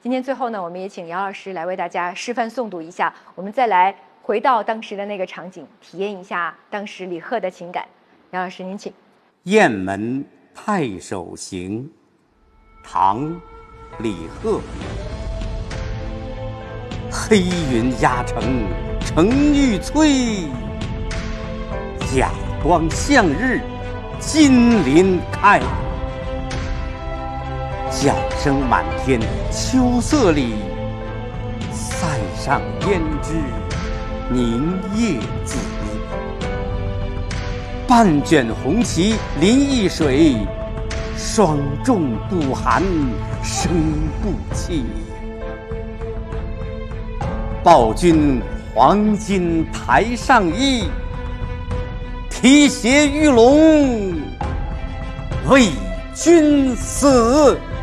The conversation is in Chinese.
今天最后呢，我们也请姚老师来为大家示范诵读一下，我们再来回到当时的那个场景，体验一下当时李贺的情感。姚老师，您请。 雁门太守行，唐，李贺。黑云压城城欲摧，甲光向日金鳞开。角声满天秋色里，塞上胭脂凝夜紫。半卷红旗临易水，霜重不寒声不起。报君黄金台上衣，提携玉龙为君死。